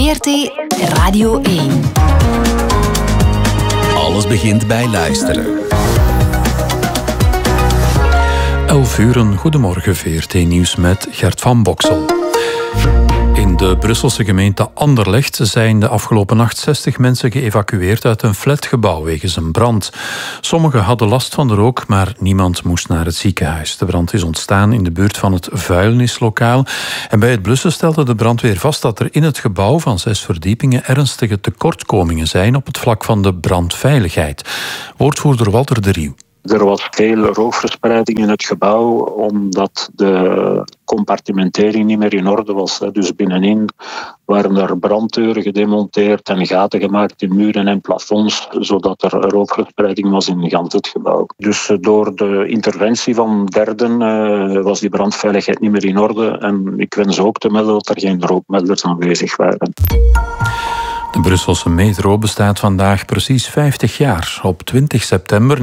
VRT Radio 1. Alles begint bij luisteren. 11:00, goedemorgen VRT-nieuws met Gert van Boksel. In de Brusselse gemeente Anderlecht zijn de afgelopen nacht 60 mensen geëvacueerd uit een flatgebouw wegens een brand. Sommigen hadden last van de rook, maar niemand moest naar het ziekenhuis. De brand is ontstaan in de buurt van het vuilnislokaal. En bij het blussen stelde de brandweer vast dat er in het gebouw van 6 verdiepingen ernstige tekortkomingen zijn op het vlak van de brandveiligheid. Woordvoerder Walter de Rieuw. Er was veel rookverspreiding in het gebouw omdat de compartimentering niet meer in orde was. Dus binnenin waren er branddeuren gedemonteerd en gaten gemaakt in muren en plafonds, zodat er rookverspreiding was in gans het gebouw. Dus door de interventie van derden was die brandveiligheid niet meer in orde. En ik wens ook te melden dat er geen rookmelders aanwezig waren. De Brusselse metro bestaat vandaag precies 50 jaar. Op 20 september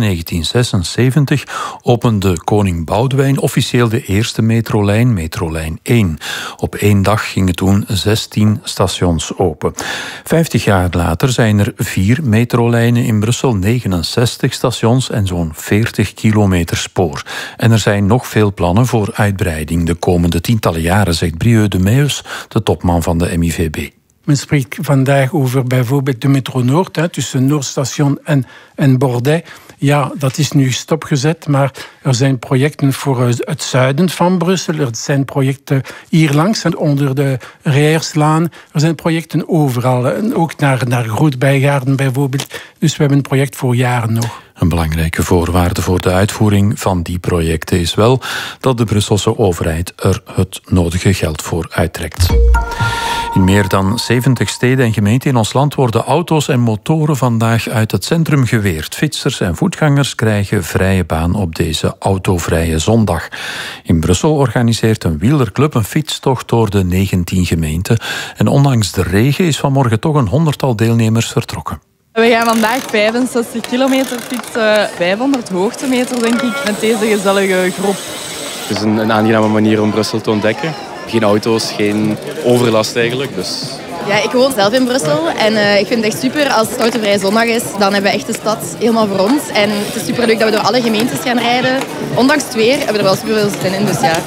1976 opende koning Boudewijn officieel de eerste metrolijn, metrolijn 1. Op één dag gingen toen 16 stations open. 50 jaar later zijn er 4 metrolijnen in Brussel, 69 stations en zo'n 40 kilometer spoor. En er zijn nog veel plannen voor uitbreiding de komende tientallen jaren, zegt Brieux de Meus, de topman van de MIVB. Men spreekt vandaag over bijvoorbeeld de Metro Noord, tussen Noordstation en Bordeaux. Ja, dat is nu stopgezet, maar er zijn projecten voor het zuiden van Brussel. Er zijn projecten hier langs en onder de Rijerslaan. Er zijn projecten overal, en ook naar Grootbijgaarden bijvoorbeeld. Dus we hebben een project voor jaren nog. Een belangrijke voorwaarde voor de uitvoering van die projecten is wel dat de Brusselse overheid er het nodige geld voor uittrekt. In meer dan 70 steden en gemeenten in ons land worden auto's en motoren vandaag uit het centrum geweerd. Fietsers en voetgangers krijgen vrije baan op deze autovrije zondag. In Brussel organiseert een wielerclub een fietstocht door de 19 gemeenten. En ondanks de regen is vanmorgen toch een 100-tal deelnemers vertrokken. We gaan vandaag 65 kilometer fietsen, 500 hoogtemeter denk ik, met deze gezellige groep. Het is een aangename manier om Brussel te ontdekken. Geen auto's, geen overlast eigenlijk. Dus. Ja, ik woon zelf in Brussel en ik vind het echt super als het autovrije zondag is. Dan hebben we echt de stad helemaal voor ons. En het is super leuk dat we door alle gemeentes gaan rijden. Ondanks het weer hebben we er wel super veel zin in, dus ja.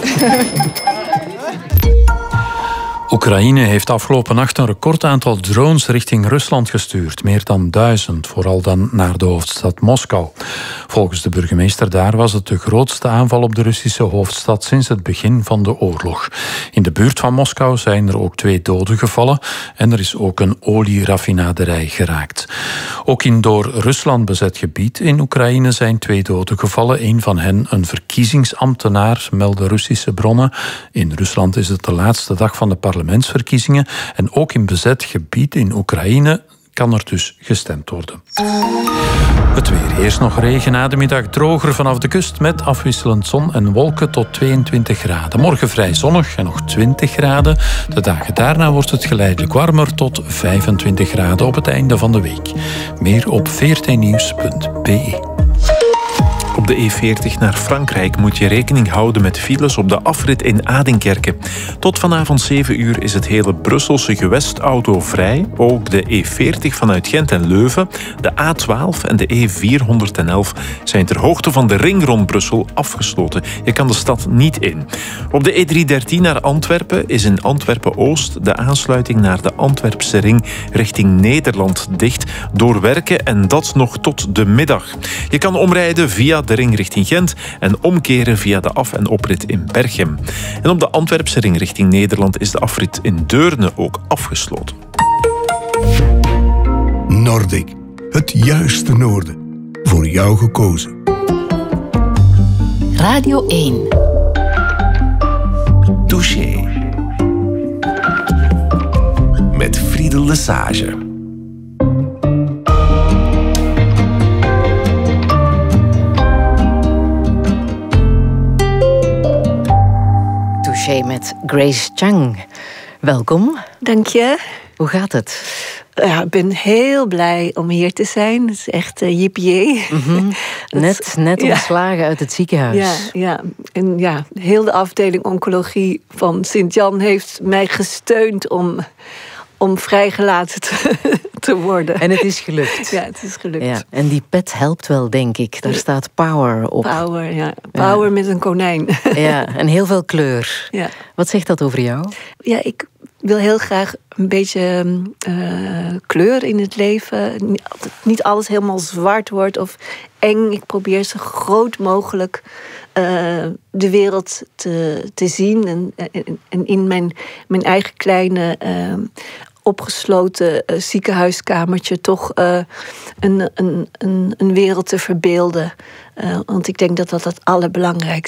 Oekraïne heeft afgelopen nacht een recordaantal drones richting Rusland gestuurd. Meer dan 1000, vooral dan naar de hoofdstad Moskou. Volgens de burgemeester daar was het de grootste aanval op de Russische hoofdstad sinds het begin van de oorlog. In de buurt van Moskou zijn er ook 2 doden gevallen en er is ook een olieraffinaderij geraakt. Ook in door Rusland bezet gebied in Oekraïne zijn 2 doden gevallen. Een van hen een verkiezingsambtenaar, melden Russische bronnen. In Rusland is het de laatste dag van de parlementsverkiezingen en ook in bezet gebied in Oekraïne kan er dus gestemd worden. Het weer. Eerst nog regen, na de middag droger vanaf de kust met afwisselend zon en wolken tot 22 graden. Morgen vrij zonnig en nog 20 graden. De dagen daarna wordt het geleidelijk warmer tot 25 graden op het einde van de week. Meer op vrtnieuws.be. Op de E40 naar Frankrijk moet je rekening houden met files op de afrit in Adinkerke. Tot vanavond 7 uur is het hele Brusselse gewest autovrij. Ook de E40 vanuit Gent en Leuven, de A12 en de E411 zijn ter hoogte van de ring rond Brussel afgesloten. Je kan de stad niet in. Op de E313 naar Antwerpen is in Antwerpen-Oost de aansluiting naar de Antwerpse ring richting Nederland dicht door werken en dat nog tot de middag. Je kan omrijden via de ring richting Gent en omkeren via de af- en oprit in Berchem. En op de Antwerpse ring richting Nederland is de afrit in Deurne ook afgesloten. Nordic, het juiste noorden. Voor jou gekozen. Radio 1. Touché. Met Friedel Lesage. Met Grace Chang. Welkom. Dank je. Hoe gaat het? Ja, ik ben heel blij om hier te zijn. Het is echt yippie. Mm-hmm. Net ontslagen uit het ziekenhuis. Ja. En ja, heel de afdeling oncologie van Sint-Jan heeft mij gesteund om om vrijgelaten te worden. En het is gelukt. Ja, het is gelukt. Ja, en die pet helpt wel, denk ik. Daar staat power op. Power, ja. Power met een konijn. Ja, en heel veel kleur. Ja. Wat zegt dat over jou? Ja, ik wil heel graag een beetje kleur in het leven. Niet alles helemaal zwart wordt of eng. Ik probeer zo groot mogelijk de wereld te zien. En in mijn eigen kleine opgesloten ziekenhuiskamertje toch een wereld te verbeelden. Want ik denk dat dat het allerbelangrijkste